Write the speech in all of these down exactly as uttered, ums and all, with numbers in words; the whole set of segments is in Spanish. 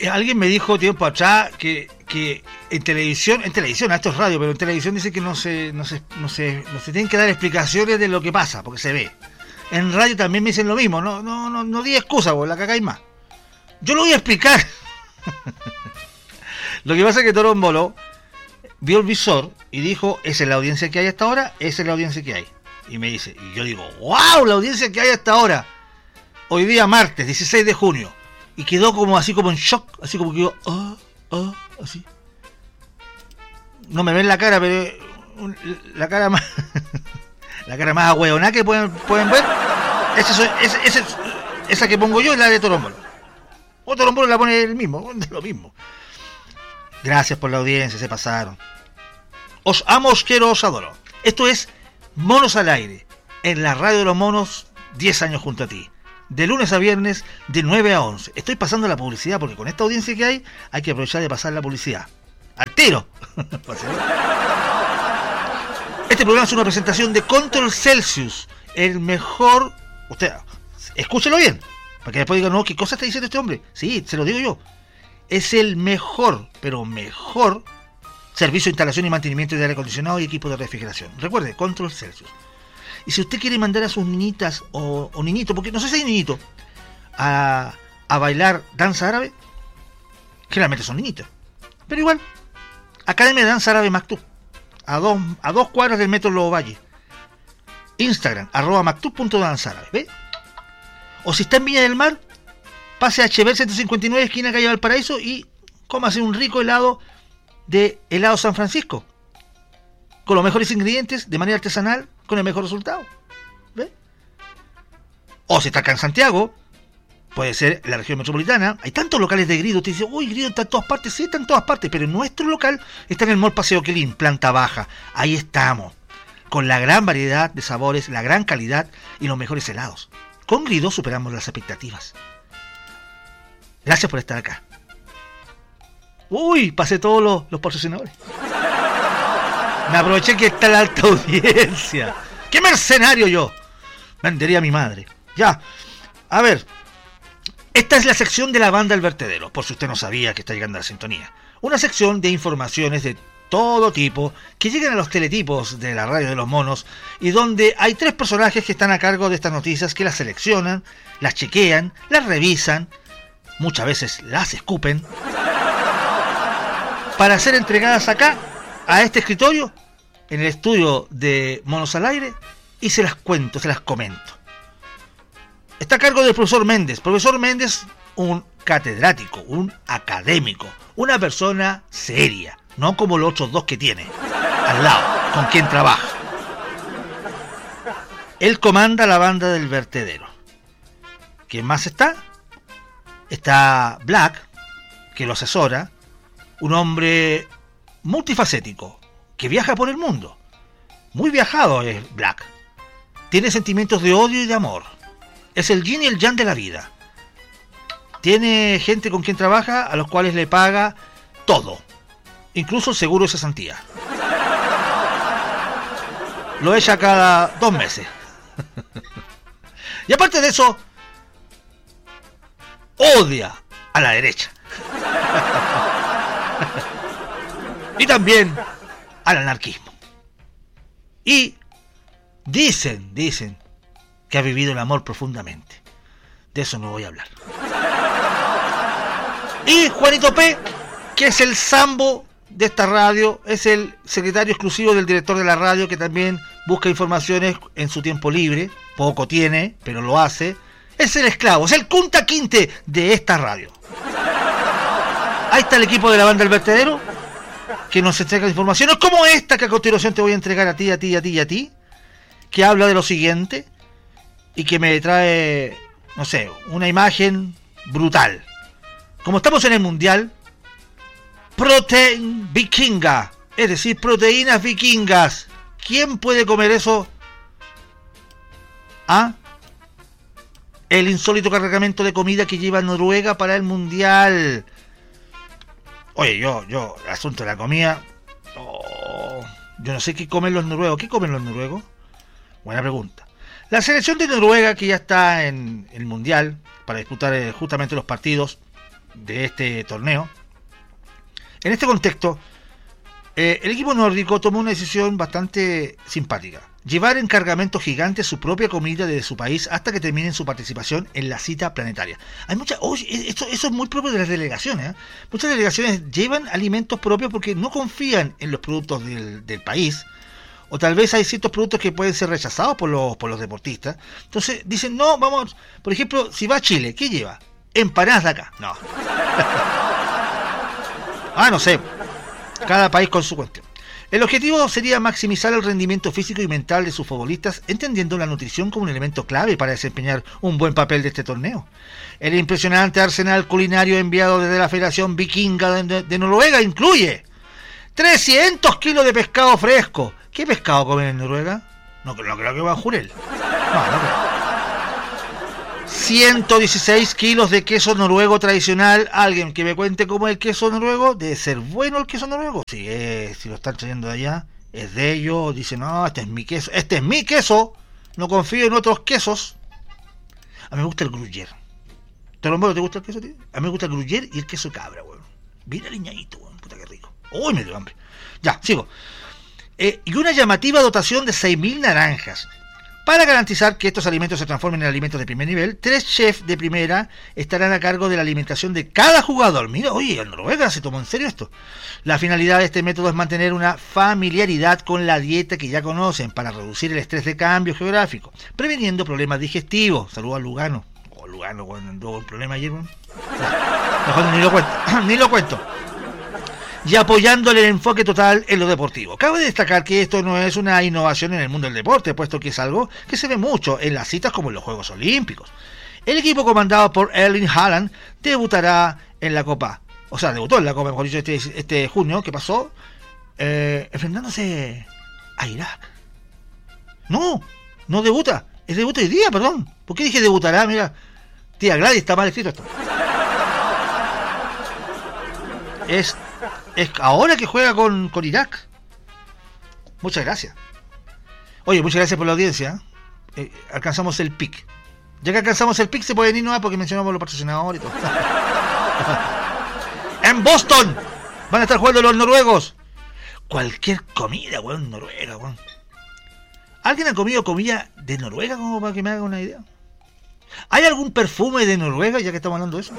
alguien me dijo tiempo atrás que, que en televisión, en televisión, esto es radio, pero en televisión dice que no se, no se, no se, no se tienen que dar explicaciones de lo que pasa, porque se ve. En radio también me dicen lo mismo, no, no, no, no di excusa, vos la cagáis más. Yo lo voy a explicar. Lo que pasa es que Torombolo vio el visor y dijo, esa es la audiencia que hay hasta ahora, esa es la audiencia que hay. Y me dice, y yo digo, wow, la audiencia que hay hasta ahora. Hoy día martes, dieciséis de junio. Y quedó como así como en shock, así como que yo, ah, ah, así. No me ven la cara, pero la cara más la cara más ahueonada que pueden, pueden ver, esa, esa, esa, esa que pongo yo es la de Torombolo. O Torombolo la pone el mismo, lo mismo. Gracias por la audiencia, se pasaron. Os amo, os quiero, os adoro. Esto es Monos al Aire, en la radio de los monos, diez años junto a ti. De lunes a viernes, de nueve a once. Estoy pasando la publicidad porque con esta audiencia que hay, hay que aprovechar de pasar la publicidad. ¡Al tiro! Este programa es una presentación de Control Celsius, el mejor... Usted, escúchelo bien, para que después digan, no, ¿qué cosa está diciendo este hombre? Sí, se lo digo yo. Es el mejor, pero mejor, servicio de instalación y mantenimiento de aire acondicionado y equipo de refrigeración. Recuerde, Control Celsius. Y si usted quiere mandar a sus niñitas o, o niñitos, porque no sé si hay niñitos, a, a bailar danza árabe, generalmente son niñitos. Pero igual, Academia de Danza Árabe Maktub, a dos, a dos cuadras del metro Lobo Valle. Instagram, arroba maktub.danzaárabe, ¿ve? O si está en Viña del Mar, pase a H B ciento cincuenta y nueve, esquina calle Valparaíso, y cómase un rico helado de helado San Francisco, con los mejores ingredientes, de manera artesanal, con el mejor resultado, ¿ve? O si está acá en Santiago, puede ser en la región metropolitana, hay tantos locales de grido, usted dice, uy, grido está en todas partes, sí, está en todas partes, pero nuestro local está en el Mall Paseo Quilín, planta baja, ahí estamos, con la gran variedad de sabores, la gran calidad y los mejores helados. Con grido superamos las expectativas. Gracias por estar acá. Uy, pasé todos los, los patrocinadores. Me aproveché que está la alta audiencia. ¡Qué mercenario yo! Vendería a mi madre. Ya, a ver. Esta es la sección de la banda El Vertedero, por si usted no sabía que está llegando a la sintonía. Una sección de informaciones de todo tipo que llegan a los teletipos de la radio de los monos y donde hay tres personajes que están a cargo de estas noticias que las seleccionan, las chequean, las revisan, muchas veces las escupen, para ser entregadas acá, a este escritorio, en el estudio de Monos al Aire, y se las cuento, se las comento. Está a cargo del profesor Méndez. Profesor Méndez, un catedrático, un académico, una persona seria, no como los otros dos que tiene al lado, con quien trabaja. Él comanda la banda del Vertedero. ¿Quién más está? Está Black, que lo asesora, un hombre multifacético, que viaja por el mundo. Muy viajado es Black. Tiene sentimientos de odio y de amor. Es el yin y el yang de la vida. Tiene gente con quien trabaja a los cuales le paga todo, incluso el seguro de cesantía. Lo echa cada dos meses. Y aparte de eso, odia a la derecha. Y también al anarquismo. Y dicen, dicen que ha vivido el amor profundamente. De eso no voy a hablar. Y Juanito P., que es el sambo de esta radio, es el secretario exclusivo del director de la radio, que también busca informaciones en su tiempo libre. Poco tiene, pero lo hace. Es el esclavo, es el Kunta Kinte de esta radio. Ahí está el equipo de la banda El Vertedero, que nos entrega informaciones como esta que a continuación te voy a entregar a ti, a ti, a ti y a ti, que habla de lo siguiente y que me trae, no sé, una imagen brutal. Como estamos en el Mundial, Protein Vikinga, es decir, proteínas vikingas. ¿Quién puede comer eso? ¿Ah? El insólito cargamento de comida que lleva Noruega para el Mundial. Oye, yo, yo, el asunto de la comida, oh, yo no sé qué comen los noruegos. ¿Qué comen los noruegos? Buena pregunta. La selección de Noruega, que ya está en el Mundial para disputar eh, justamente los partidos, de este torneo. En este contexto, eh, el equipo nórdico tomó una decisión bastante simpática: llevar en cargamento gigante su propia comida desde su país hasta que terminen su participación en la cita planetaria. Hay muchas, oh, esto, eso es muy propio de las delegaciones, ¿eh? Muchas delegaciones llevan alimentos propios porque no confían en los productos del, del país, o tal vez hay ciertos productos que pueden ser rechazados por los, por los deportistas. Entonces dicen, no, vamos, por ejemplo, si va a Chile, ¿qué lleva? Empanadas de acá. No. Ah, no sé. Cada país con su cuestión. El objetivo sería maximizar el rendimiento físico y mental de sus futbolistas, entendiendo la nutrición como un elemento clave para desempeñar un buen papel de este torneo. El impresionante arsenal culinario enviado desde la Federación Vikinga de, de Noruega incluye trescientos kilos de pescado fresco. ¿Qué pescado comen en Noruega? No, no creo que va a Jurel. No, no creo. ciento dieciséis kilos de queso noruego tradicional. Alguien que me cuente cómo es el queso noruego. Debe ser bueno el queso noruego. Si, es, si lo están trayendo de allá, es de ellos. Dicen, no, este es mi queso. Este es mi queso. No confío en otros quesos. A mí me gusta el gruyère. ¿Te lo ¿Te gusta el queso, tío? A mí me gusta el gruyère y el queso cabra, weón. Bien aliñadito, weón. Puta que rico. Uy, me dio hambre. Ya, sigo. Eh, y una llamativa dotación de seis mil naranjas. Para garantizar que estos alimentos se transformen en alimentos de primer nivel, tres chefs de primera estarán a cargo de la alimentación de cada jugador. Mira, oye, en Noruega se tomó en serio esto. La finalidad de este método es mantener una familiaridad con la dieta que ya conocen para reducir el estrés de cambio geográfico, previniendo problemas digestivos. Saludos a Lugano. Oh, Lugano, cuando anduvo un problema ayer, ¿no? Mejor ni lo cuento. Ni lo cuento. Y apoyándole el enfoque total en lo deportivo. Cabe destacar que esto no es una innovación en el mundo del deporte, puesto que es algo que se ve mucho en las citas como en los Juegos Olímpicos. El equipo comandado por Erling Haaland debutará en la Copa, o sea, debutó en la Copa, mejor dicho, este, este junio, que pasó, eh, enfrentándose a Irak. No, no debuta, es debut hoy día, perdón. ¿Por qué dije debutará? Mira, tía Gladys, está mal escrito esto. Es... Es ahora que juega con, con Irak. Muchas gracias. Oye, muchas gracias por la audiencia. Eh, alcanzamos el pic. Ya que alcanzamos el pic, se pueden ir nuevas porque mencionamos los patrocinadores y todo. En Boston van a estar jugando los noruegos. Cualquier comida, weón, Noruega, weón. ¿Alguien ha comido comida de Noruega como para que me haga una idea? ¿Hay algún perfume de Noruega, ya que estamos hablando de eso?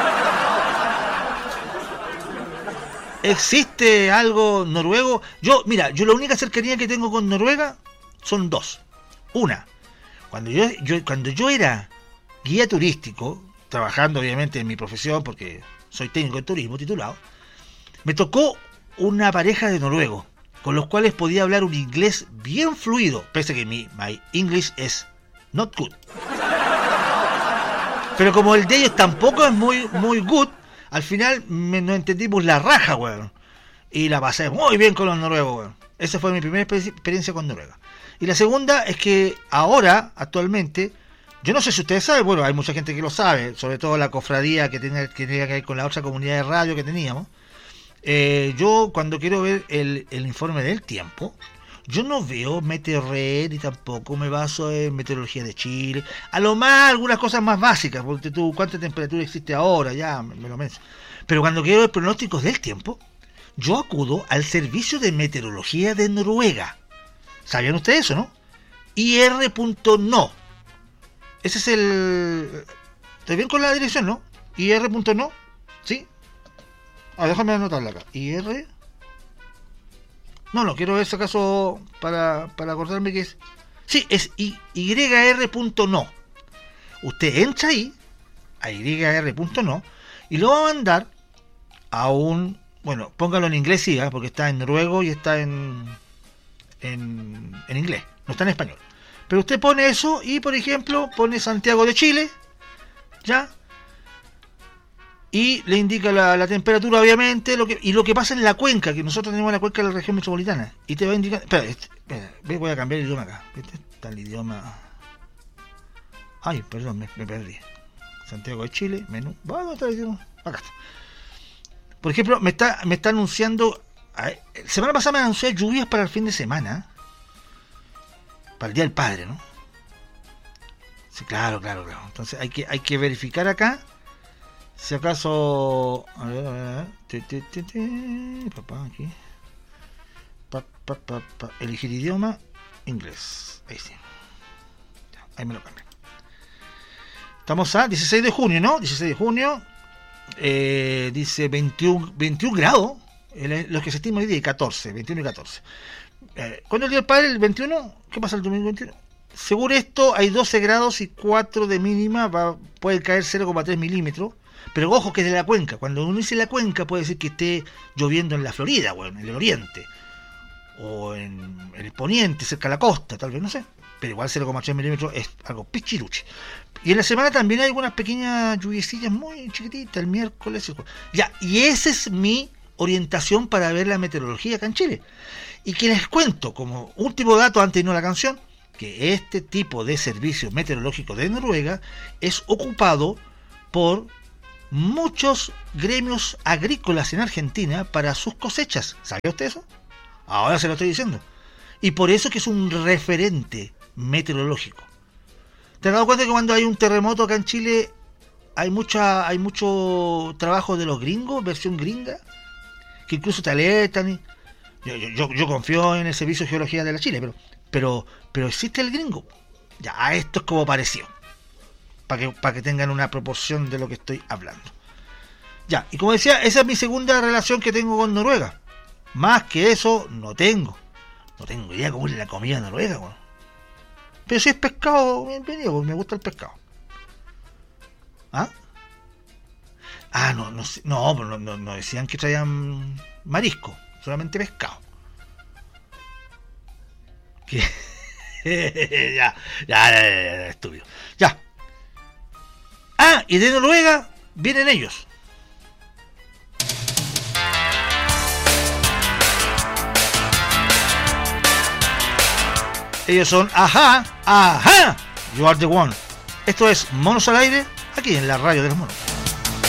¿Existe algo noruego? Yo, mira, yo la única cercanía que tengo con Noruega son dos. Una, cuando yo, yo, cuando yo era guía turístico, trabajando obviamente en mi profesión, porque soy técnico de turismo titulado, me tocó una pareja de noruegos, con los cuales podía hablar un inglés bien fluido, pese a que mi my English es not good. Pero como el de ellos tampoco es muy, muy good, al final me, no entendimos la raja, weón. Y la pasé muy bien con los noruegos, weón. Esa fue mi primera experiencia con Noruega. Y la segunda es que ahora, actualmente, yo no sé si ustedes saben, bueno, hay mucha gente que lo sabe, sobre todo la cofradía que tenía que, tenía que ver con la otra comunidad de radio que teníamos. Eh, yo cuando quiero ver el, el informe del tiempo, yo no veo Meteorred y tampoco me baso en Meteorología de Chile. A lo más algunas cosas más básicas, porque tú, cuánta temperatura existe ahora, ya me, me lo menciono. Pero cuando quiero ver pronósticos del tiempo, yo acudo al Servicio de Meteorología de Noruega. ¿Sabían ustedes eso, no? I R punto no. Ese es el... ¿Estoy bien con la dirección, no? I R punto no. ¿Sí? Ah, déjame anotarla acá. I R... No, no, quiero ver si acaso para, para acordarme que es... Sí, es Y R punto no. Usted entra ahí, a Y R punto no, y lo va a mandar a un... Bueno, póngalo en inglés, sí, ¿eh? Porque está en noruego y está en, en, en inglés, no está en español. Pero usted pone eso y, por ejemplo, pone Santiago de Chile, ¿ya? Y le indica la, la temperatura, obviamente, lo que, y lo que pasa en la cuenca, que nosotros tenemos la cuenca de la región metropolitana. Y te va a indicar... Espera, este, espera, voy a cambiar el idioma acá. Este está el idioma... Ay, perdón, me, me perdí. Santiago de Chile, menú... ¿Dónde está el idioma? Acá está. Por ejemplo, me está, me está anunciando... Semana pasada me anunció lluvias para el fin de semana. Para el Día del Padre, ¿no? Sí, claro, claro, claro. Entonces hay que, hay que verificar acá Si acaso... A ver, a ver, a ver. Ti, ti, ti, ti. Papá, aquí. Pa, pa, pa, pa. Elegir idioma, inglés. Ahí sí. Ahí me lo cambian. Estamos a dieciséis de junio, ¿no? dieciséis de junio. Eh, dice veintiuno, veintiún grados. Los que se estiman hoy día, catorce, veintiuno y catorce. Eh, ¿Cuándo es el día del padre? ¿El veintiuno? ¿Qué pasa el domingo veintiuno? Según esto, hay doce grados y cuatro de mínima. Va, puede caer cero coma tres milímetros. Pero ojo que es de la cuenca. Cuando uno dice la cuenca, puede decir que esté lloviendo en la Florida, o en el oriente, o en, en el poniente, cerca de la costa, tal vez, no sé. Pero igual cero coma tres milímetros es algo pichiruchi. Y en la semana también hay algunas pequeñas lluviecillas muy chiquititas, el miércoles. El ya, y esa es mi orientación para ver la meteorología acá en Chile. Y que les cuento, como último dato antes de irnos a la canción, que este tipo de servicio meteorológico de Noruega es ocupado por muchos gremios agrícolas en Argentina para sus cosechas. ¿Sabía usted eso? Ahora se lo estoy diciendo. Y por eso que es un referente meteorológico. ¿Te has dado cuenta que cuando hay un terremoto acá en Chile hay mucha hay mucho trabajo de los gringos, versión gringa, que incluso te alertan? Y yo, yo, yo confío en el Servicio de Geología de la Chile, pero pero pero existe el gringo. Ya, esto es como parecido, para que para que tengan una proporción de lo que estoy hablando. Ya, y como decía, esa es mi segunda relación que tengo con Noruega. Más que eso no tengo. No tengo idea cómo es la comida noruega, bueno. Pero si es pescado, bienvenido, porque me gusta el pescado. ¿Ah? Ah, no, no, no, no, no, no decían que traían marisco, solamente pescado. ¿Qué? ya, ya, ya, ya, ya, estúpido. Ya. Ah, y de Noruega vienen ellos. Ellos son Ajá, Ajá, You Are The One. Esto es Monos al Aire, aquí en la radio de los monos.